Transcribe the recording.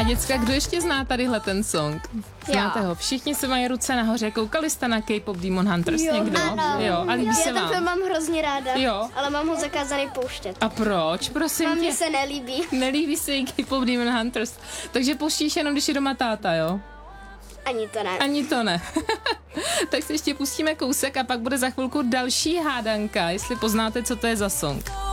děcka, kdo ještě zná tadyhle ten song? Znáte ho? Všichni se mají ruce nahoře. Koukali jste na K-pop Demon Hunters někdo? Ano. Jo, a líbí se Já ten vám? film mám hrozně ráda, Jo. ale mám ho zakázaný pouštět. A proč? Prosím Mně tě. se nelíbí. Nelíbí se jí K-pop Demon Hunters. Takže pouštíš jenom, když je doma táta, jo? Ani to ne. Ani to ne. Tak si ještě pustíme kousek a pak bude za chvilku další hádanka, jestli poznáte, co to je za song.